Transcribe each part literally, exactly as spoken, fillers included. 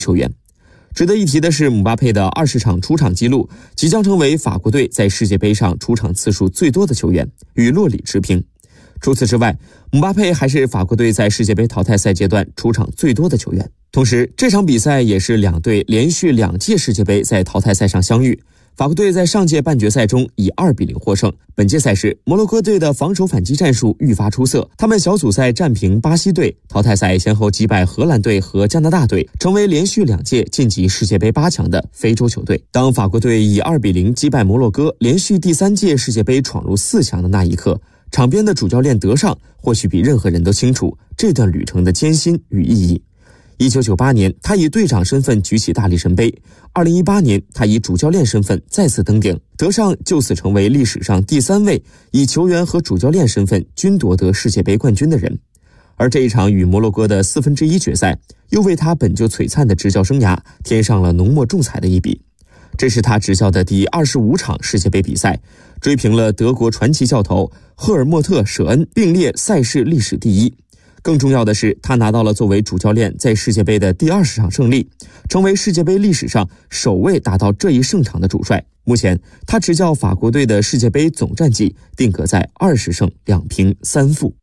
球员。值得一提的是，姆巴佩的二十场出场纪录即将成为法国队在世界杯上出场次数最多的球员，与洛里持平。除此之外，姆巴佩还是法国队在世界杯淘汰赛阶段出场最多的球员。同时，这场比赛也是两队连续两届世界杯在淘汰赛上相遇。法国队在上届半决赛中以二比零获胜。本届赛事，摩洛哥队的防守反击战术愈发出色，他们小组赛战平巴西队，淘汰赛先后击败荷兰队和加拿大队，成为连续两届晋级世界杯八强的非洲球队。当法国队以二比零击败摩洛哥，连续第三届世界杯闯入四强的那一刻，场边的主教练德尚或许比任何人都清楚这段旅程的艰辛与意义。一九九八年，他以队长身份举起大力神杯。二零一八年，他以主教练身份再次登顶，德尚就此成为历史上第三位以球员和主教练身份均夺得世界杯冠军的人。而这一场与摩洛哥的四分之一决赛，又为他本就璀璨的执教生涯添上了浓墨重彩的一笔。这是他执教的第二十五场世界杯比赛，追平了德国传奇教头赫尔墨特·舍恩，并列赛事历史第一。更重要的是，他拿到了作为主教练在世界杯的第二十场胜利，成为世界杯历史上首位达到这一胜场的主帅。目前，他执教法国队的世界杯总战绩定格在二十胜两平三负。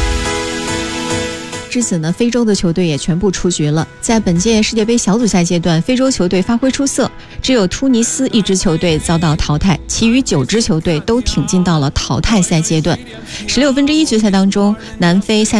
至此呢，非洲的球队也全部出局了。在本届世界杯小组赛阶段，非洲球队发挥出色，只有突尼斯一支球队遭到淘汰，其余九支球队都挺进到了淘汰赛阶段。十六分之一决赛当中，南非、塞